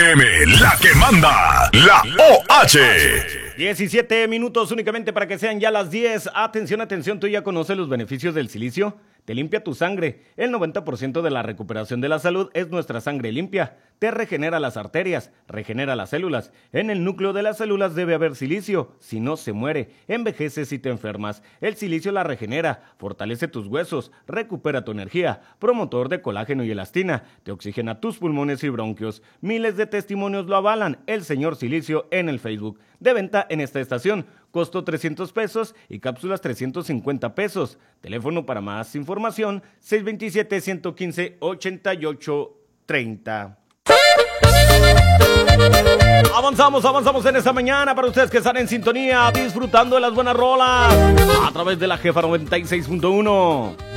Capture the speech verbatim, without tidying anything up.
M, la que manda, la O H. diecisiete minutos únicamente para que sean ya las diez. Atención, atención, ¿tú ya conoces los beneficios del silicio? Te limpia tu sangre. El noventa por ciento de la recuperación de la salud es nuestra sangre limpia. Te regenera las arterias, regenera las células. En el núcleo de las células debe haber silicio, si no se muere. Envejeces y te enfermas. El silicio la regenera, fortalece tus huesos, recupera tu energía, promotor de colágeno y elastina, te oxigena tus pulmones y bronquios. Miles de testimonios lo avalan. El señor Silicio en el Facebook. De venta en esta estación. Costo trescientos pesos y cápsulas trescientos cincuenta pesos. Teléfono para más información seis dos siete, uno uno cinco, ocho ocho tres cero. Avanzamos, avanzamos en esta mañana para ustedes que están en sintonía, disfrutando de las buenas rolas a través de la Jefa noventa y seis punto uno.